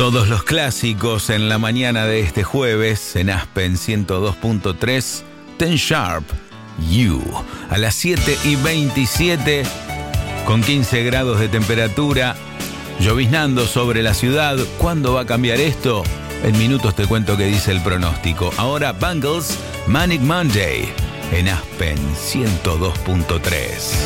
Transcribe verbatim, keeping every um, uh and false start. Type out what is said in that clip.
Todos los clásicos en la mañana de este jueves en Aspen ciento dos punto tres, Ten Sharp, You. A las siete y veintisiete, con quince grados de temperatura, lloviznando sobre la ciudad. ¿Cuándo va a cambiar esto? En minutos te cuento qué dice el pronóstico. Ahora Bangles, Manic Monday, en Aspen ciento dos punto tres.